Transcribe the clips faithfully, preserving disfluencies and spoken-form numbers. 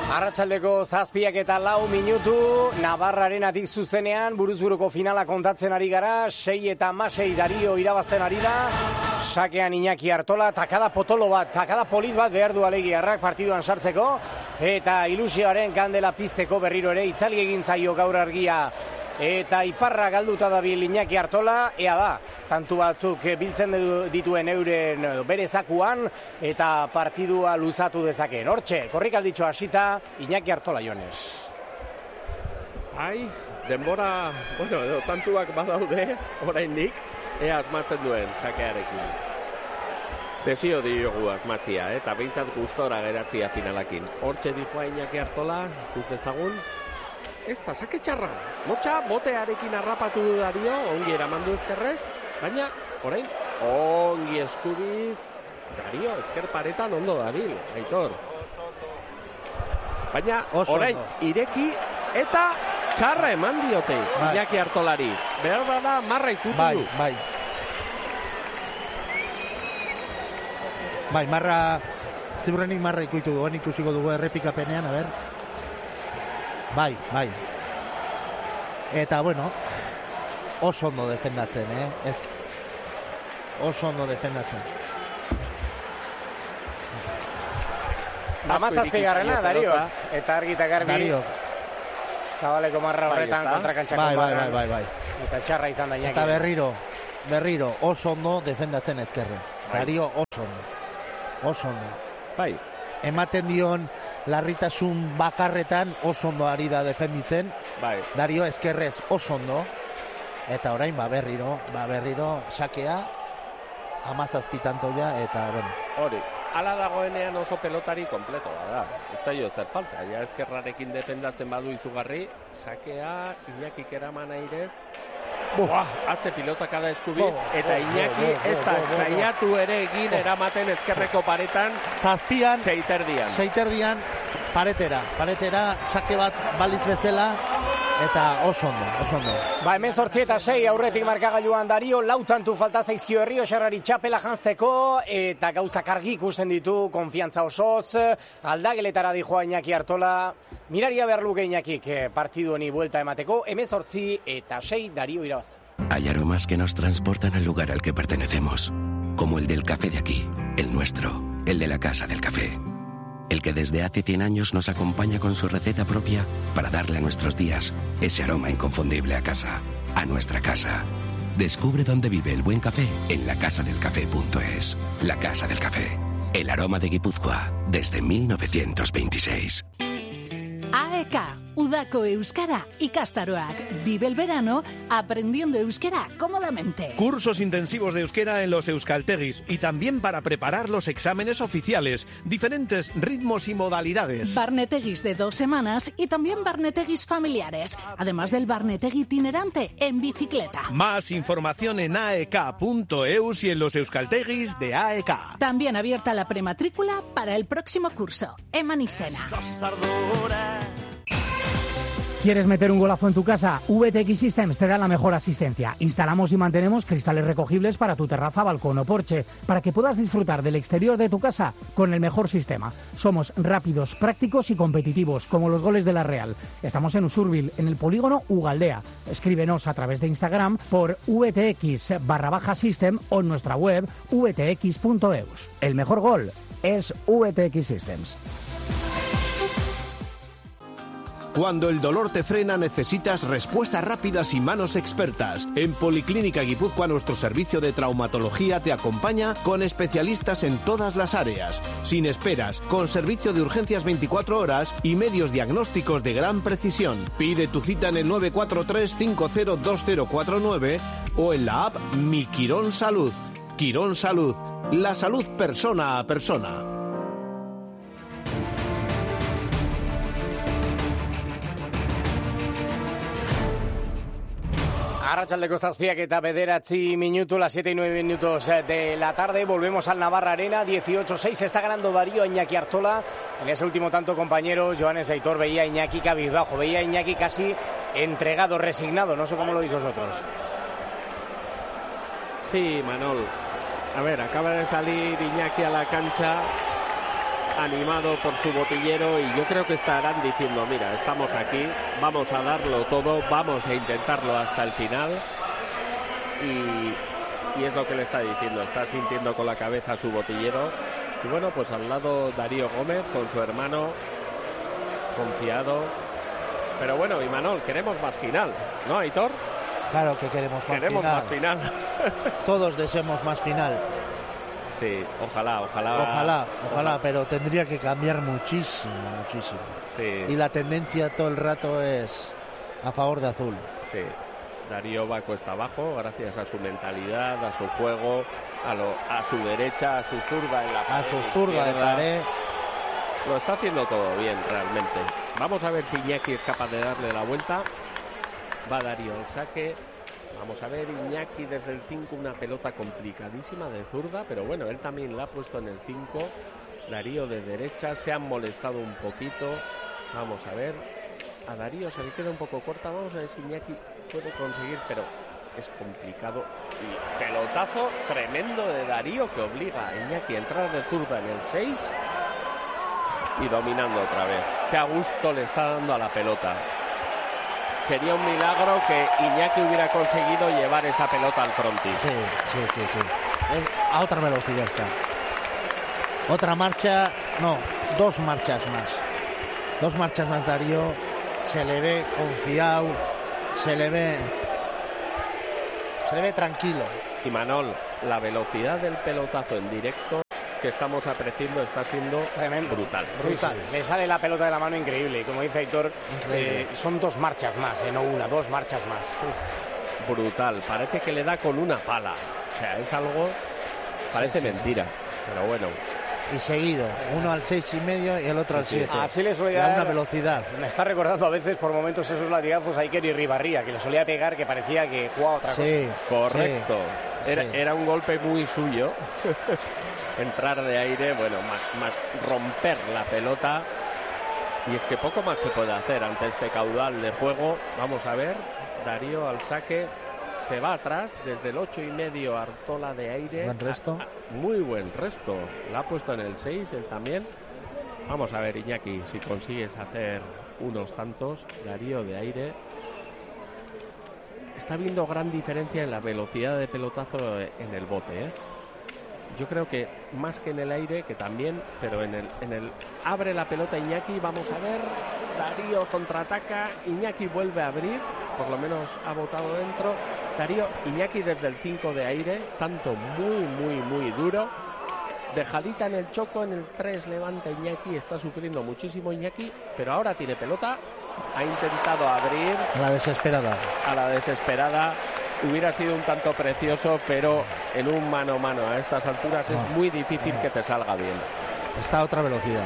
Arratsaldeko zazpiak eta lau minutu, Navarrarenatik zuzenean, buruzburuko finala kontatzen ari gara, sei eta hamasei Dario irabazten ari da, sakean Iñaki Artola, takada potolo bat, takada polit bat behar du Alegiarrak partiduan sartzeko, eta ilusioaren kandela pizteko berriro ere, itzali egin zaio gaur argia, eta iparra galduta dabil Iñaki Artola, ea da, tantu batzuk biltzen dituen euren bere zakuan, eta partidua luzatu dezakeen. Hortxe, korrikalditxo hasita, Iñaki Artola Jones. Ai, denbora, bueno, edo, tantuak badaude, oraindik, ea asmatzen duen sakearekin. Desio diogu asmatzia, eta behintzat gustora geratzia finalakin. Hortxe dijoa Iñaki Artola, ikus dezagun, ez da, sake txarra. Motxa, botearekin harrapatu du Dario, ongi eramandu ezkerrez, baina, orain, ongi eskubiz, Dario, ezker paretan ondo dabil, Aitor. Baina, orain, ireki, eta txarra eman diote, bai. Iñaki Artolari. Behar bada, marra ikutu bai, du. Bai, bai, marra, ziurrenik marra ikutu du, ikusiko dugu errepikapenean, a ber. Bai, bai. Eta, bueno, oso ondo defendatzen, eh? Ez, oso ondo defendatzen. Amazazpigarrena, Dario. Eta argita garbi. Dario. Zabaleko marra horretan bai, kontrakantxako bai, bai, bai, bai, bai. Eta txarra izan da Iñaki. Eta berriro, berriro, oso ondo defendatzen ezkerrez. Bai. Dario, oso ondo. Oso ondo. Bai. Ematen dion larritasun bakarretan oso ondo ari da defenditzen. Bai. Dario ezkerrez oso ondo. Eta orain, ba berriro, ba berriro, sakea, amazazpitantoia, eta, bueno. Hori, ala dagoenean oso pelotari kompleto da. Ez zaio zer falta, ja ezkerrarekin defendatzen badu izugarri, sakea, Iñakik eraman airez, Buah, haze pilotak da eskubiz, bo, eta Iñaki bo, bo, ez da saiatu ere egin eramaten ezkerreko paretan zazpian, seiterdian. Seiterdian, paretera, paretera, sake bat baliz bezala, eta oso ondo, oso ondo. Ba, hemen zortzi eta sei aurretik markagailuan Dario, lau tantu falta zaizkio Herrio Xerrari txapela jantzeko, eta gauzak argi ikusten ditu, konfiantza osoz, aldageletara dijoa Iñaki Artola, miraria behar luke Iñakik partidu honi buelta emateko, hemen zortzi eta sei Dario irabazten. Hay aromas que nos transportan al lugar al que pertenecemos, como el del café de aquí, el nuestro, el de la Casa del Café. El que desde hace cien años nos acompaña con su receta propia para darle a nuestros días ese aroma inconfundible a casa, a nuestra casa. Descubre dónde vive el buen café en la casa del café punto es. La Casa del Café, el aroma de Guipúzcoa desde mil novecientos veintiséis. A E K, Udako Euskara, ikastaroak. Vive el verano aprendiendo euskera cómodamente. Cursos intensivos de euskera en los euskaltegis y también para preparar los exámenes oficiales. Diferentes ritmos y modalidades. Barnetegis de dos semanas y también barnetegis familiares. Además del barnetegi itinerante en bicicleta. Más información en A E K punto E U S y en los euskaltegis de A E K. También abierta la prematrícula para el próximo curso. Eman izena. ¿Quieres meter un golazo en tu casa? V T X Systems te da la mejor asistencia. Instalamos y mantenemos cristales recogibles para tu terraza, balcón o porche, para que puedas disfrutar del exterior de tu casa con el mejor sistema. Somos rápidos, prácticos y competitivos, como los goles de la Real. Estamos en Usurbil, en el polígono Ugaldea. Escríbenos a través de Instagram por V T X barra baja system o en nuestra web v t x punto e u s. El mejor gol es V T X Systems. Cuando el dolor te frena, necesitas respuestas rápidas y manos expertas. En Policlínica Guipúzcoa, nuestro servicio de traumatología te acompaña con especialistas en todas las áreas, sin esperas, con servicio de urgencias veinticuatro horas y medios diagnósticos de gran precisión. Pide tu cita en el nueve cuatro tres cinco cero dos cero cuatro nueve o en la app Mi Quirón Salud. Quirón Salud, la salud persona a persona. Arratsaldeko zazpiak eta bederatzi minutos, las siete y nueve minutos de la tarde. Volvemos al Navarra Arena, dieciocho seis. Está ganando Dario a Iñaki Artola. En ese último tanto, compañeros, Joanes Aitor veía a Iñaki cabizbajo, veía a Iñaki casi entregado, resignado. No sé cómo lo veis vosotros. Sí, Manol. A ver, acaba de salir Iñaki a la cancha animado por su botillero y yo creo que estarán diciendo, mira, estamos aquí, vamos a darlo todo, vamos a intentarlo hasta el final y, y es lo que le está diciendo, está sintiendo con la cabeza a su botillero y bueno, pues al lado Darío Gómez con su hermano confiado, pero bueno, Imanol, queremos más final, ¿no, Aitor? Claro que queremos más queremos final. más final. Todos deseamos más final. Sí, ojalá, ojalá. Ojalá, ojalá, pero tendría que cambiar muchísimo, muchísimo. Sí. Y la tendencia todo el rato es a favor de azul. Sí. Darío va cuesta abajo gracias a su mentalidad, a su juego, a, lo, a su derecha, a su zurda en la pared. A su zurda de pared. Lo está haciendo todo bien realmente. Vamos a ver si Iñaki es capaz de darle la vuelta. Va Darío al saque. Vamos a ver, Iñaki desde el cinco, una pelota complicadísima de zurda, pero bueno, él también la ha puesto en el cinco. Darío de derecha, se han molestado un poquito. Vamos a ver, a Darío se le queda un poco corta. Vamos a ver si Iñaki puede conseguir, pero es complicado. Y pelotazo tremendo de Darío que obliga a Iñaki a entrar de zurda en el seis y dominando otra vez. Qué a gusto le está dando a la pelota. Sería un milagro que Iñaki hubiera conseguido llevar esa pelota al frontis. Sí, sí, sí, sí. A otra velocidad está. Otra marcha, no, dos marchas más. Dos marchas más Darío. Se le ve confiado, se le ve, se le ve tranquilo. Y Manol, la velocidad del pelotazo en directo que estamos apreciando está siendo tremendo, brutal. brutal. Sí, sí. Le sale la pelota de la mano increíble. Y como dice Aitor, eh, son dos marchas más, eh, no una, dos marchas más. Uf. Brutal. Parece que le da con una pala. O sea, es algo, parece sí, sí. mentira. Pero bueno. Y seguido, uno al seis y medio y el otro sí, al siete. Sí. Así le solía dar una velocidad. Me está recordando a veces por momentos esos latigazos a Iker Ribarría, que le solía pegar, que parecía que jugaba otra sí, cosa. Correcto. Sí, era, sí. era un golpe muy suyo. Entrar de aire, bueno, más, más romper la pelota. Y es que poco más se puede hacer ante este caudal de juego. Vamos a ver, Darío al saque. Se va atrás desde el ocho y medio, Artola de aire. Buen resto. A, a, muy buen resto. La ha puesto en el seis, él también. Vamos a ver, Iñaki, si consigues hacer unos tantos. Darío de aire. Está viendo gran diferencia en la velocidad de pelotazo en el bote, ¿eh? Yo creo que más que en el aire, que también, pero en el, en el abre la pelota Iñaki, vamos a ver, Darío contraataca, Iñaki vuelve a abrir, por lo menos ha botado dentro, Darío, Iñaki desde el cinco de aire, tanto muy, muy, muy duro, dejadita en el choco, en el tres levanta Iñaki, está sufriendo muchísimo Iñaki, pero ahora tiene pelota, ha intentado abrir. A la desesperada. A la desesperada. Hubiera sido un tanto precioso, pero en un mano a mano a estas alturas no, es muy difícil no. que te salga bien. Está a otra velocidad.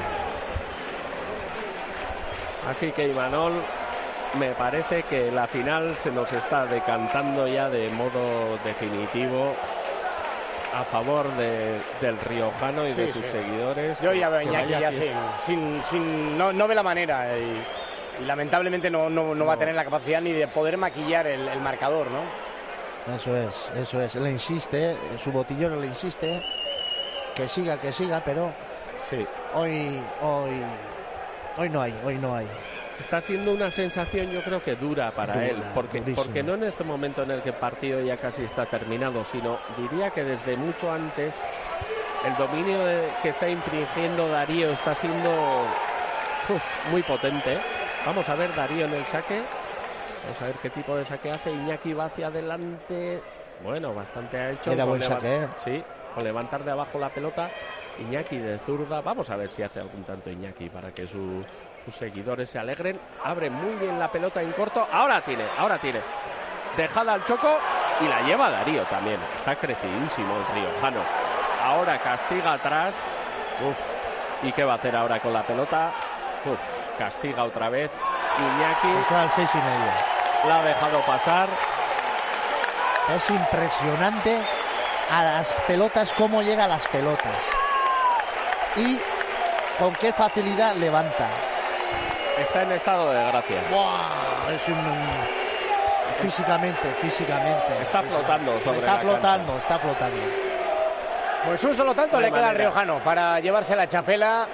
Así que, Imanol, me parece que la final se nos está decantando ya de modo definitivo a favor de, del riojano y sí, de sus sí. seguidores. Yo ya veo a Iñaki ya sin, sin, sin no, no ve la manera y, y lamentablemente no, no, no, no va a tener la capacidad ni de poder maquillar el, el marcador, ¿no? Eso es, eso es. Le insiste, su botillero le insiste que siga, que siga, pero sí. hoy, hoy, hoy no hay, hoy no hay. Está siendo una sensación, yo creo que dura para dura, él, porque, porque no en este momento en el que el partido ya casi está terminado, sino diría que desde mucho antes el dominio de, que está infringiendo Darío está siendo uf, muy potente. Vamos a ver Darío en el saque. Vamos a ver qué tipo de saque hace. Iñaki va hacia adelante. Bueno, bastante ha hecho. Era buen saque, ¿eh? Sí, con levantar de abajo la pelota. Iñaki de zurda. Vamos a ver si hace algún tanto Iñaki para que su, sus seguidores se alegren. Abre muy bien la pelota en corto. Ahora tiene, ahora tiene. Dejada al choco y la lleva Darío también. Está crecidísimo el riojano. Ahora castiga atrás. Uf. ¿Y qué va a hacer ahora con la pelota? Uf. Castiga otra vez. Iñaki. Está al seis y medio. La ha dejado pasar. Es impresionante a las pelotas, cómo llega a las pelotas. Y con qué facilidad levanta. Está en estado de gracia. ¡Wow! Es un... Físicamente, físicamente. Está flotando sobre Está la flotando, cancha. está flotando. Pues un solo tanto no le queda manera. al riojano para llevarse la chapela.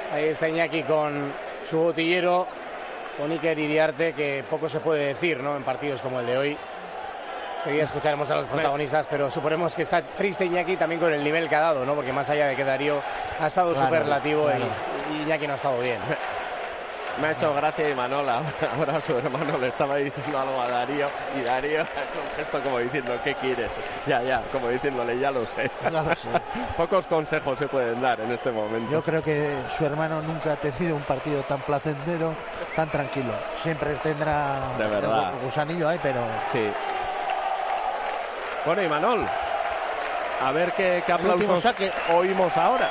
Ahí está Iñaki con su botillero, con Iker Iriarte, que poco se puede decir, ¿no?, en partidos como el de hoy. Seguida escucharemos a los protagonistas, pero suponemos que está triste Iñaki también con el nivel que ha dado, ¿no? Porque más allá de que Darío ha estado claro, superlativo claro. Y, y Iñaki no ha estado bien. Me ha hecho gracia Imanol, ahora su hermano le estaba diciendo algo a Darío y Darío ha hecho un gesto como diciendo, ¿qué quieres? Ya, ya, como diciéndole, ya lo sé. Ya lo sé. Pocos consejos se pueden dar en este momento. Yo creo que su hermano nunca ha tenido un partido tan placentero, tan tranquilo. Siempre tendrá de verdad. el gusanillo ahí, pero... Sí. Bueno, Imanol, a ver qué, qué aplausos oímos ahora.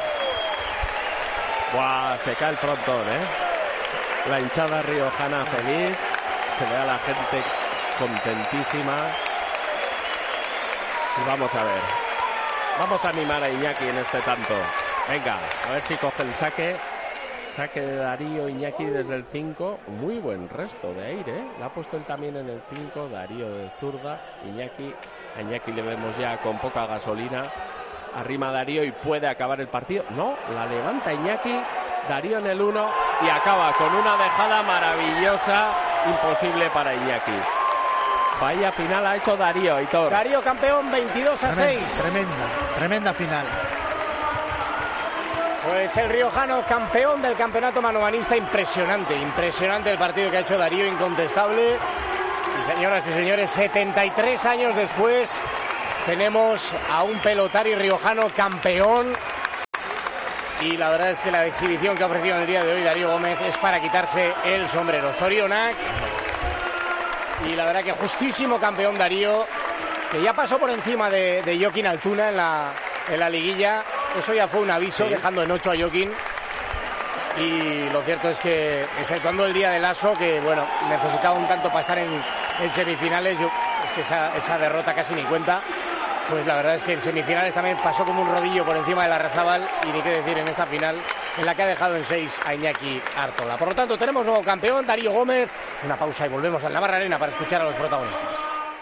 Buah, se cae el frontón, ¿eh? La hinchada riojana feliz, se ve a la gente contentísima. Y vamos a ver, vamos a animar a Iñaki en este tanto. Venga, a ver si coge el saque. Saque de Darío, Iñaki desde el cinco. Muy buen resto de aire, ¿eh? La ha puesto él también en el cinco, Darío de zurda. Iñaki, a Iñaki le vemos ya con poca gasolina. Arrima Darío y puede acabar el partido. No, la levanta Iñaki. Darío en el uno y acaba con una dejada maravillosa, imposible para Iñaki. Vaya final ha hecho Darío, Aitor. Darío campeón, veintidós a seis. Tremenda, tremenda final. Pues el riojano campeón del campeonato manomanista, impresionante, impresionante el partido que ha hecho Darío, incontestable. Y señoras y señores, setenta y tres años después tenemos a un pelotari riojano campeón. Y la verdad es que la exhibición que ha ofrecido en el día de hoy Darío Gómez es para quitarse el sombrero. Zorionak. Y la verdad que justísimo campeón Darío, que ya pasó por encima de, de Joaquín Altuna en la, en la liguilla. Eso ya fue un aviso, sí, dejando en ocho a Joaquín. Y lo cierto es que, exceptuando el día de Lasso, que bueno, necesitaba un tanto para estar en, en semifinales, yo, es que esa, esa derrota casi ni cuenta. Pues la verdad es que en semifinales también pasó como un rodillo por encima de la Larrazábal y ni qué decir en esta final en la que ha dejado en seis a Iñaki Artola. Por lo tanto, tenemos nuevo campeón, Darío Gómez. Una pausa y volvemos al Navarra Arena para escuchar a los protagonistas.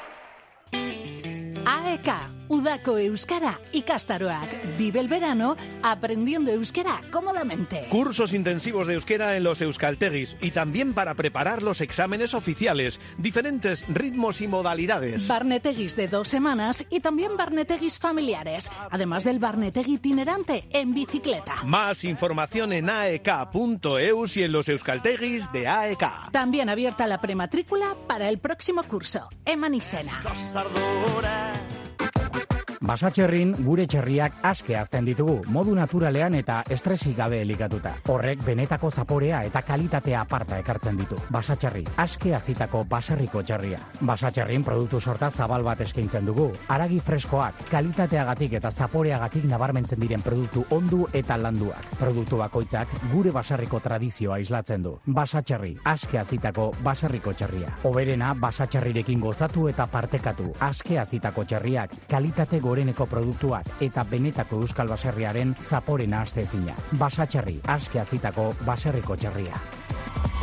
A E K, Udako Euskara ikastaroak. Vive el verano aprendiendo euskera cómodamente. Cursos intensivos de euskera en los euskaltegis y también para preparar los exámenes oficiales. Diferentes ritmos y modalidades. Barnetegis de dos semanas y también barnetegis familiares. Además del barnetegi itinerante en bicicleta. Más información en a e k punto e u y en los euskaltegis de A E K. También abierta la prematrícula para el próximo curso. Eman izena. Basatxerrin gure txerriak aske hazten ditugu, modu naturalean eta estresik gabe elikatuta. Horrek benetako zaporea eta kalitatea aparta ekartzen ditu. Basatxerri, aske hazitako baserriko txerria. Basatxerrin produktu sorta zabal bat eskaintzen dugu. Haragi freskoak, kalitateagatik eta zaporeagatik nabarmentzen diren produktu ondu eta landuak. Produktu bakoitzak gure baserriko tradizioa islatzen du. Basatxerri, aske hazitako baserriko txerria. Oberena basatxerrirekin gozatu eta partekatu. Aske hazitako txerriak, kalitate goreneko produktuak eta benetako euskal baserriaren zaporena astezina. Basatxerri, aske hazitako baserriko txerria.